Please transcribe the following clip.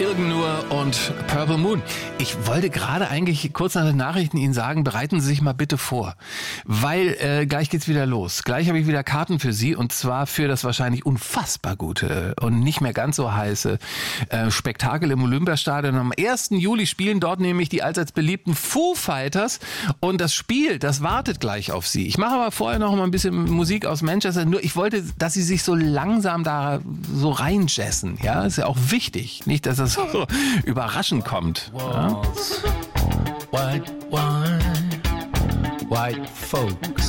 Irgen nur und Purple Moon. Ich wollte gerade eigentlich kurz nach den Nachrichten Ihnen sagen, bereiten Sie sich mal bitte vor, weil gleich geht's wieder los. Gleich habe ich wieder Karten für Sie und zwar für das wahrscheinlich unfassbar gute und nicht mehr ganz so heiße Spektakel im Olympiastadion. Am 1. Juli spielen dort nämlich die allseits beliebten Foo Fighters und das Spiel, das wartet gleich auf Sie. Ich mache aber vorher noch mal ein bisschen Musik aus Manchester. Nur ich wollte, dass Sie sich so langsam da so reinjazzen. Ja, ist ja auch wichtig. Nicht, dass das so überraschend kommt. Ja? White wine, white folks.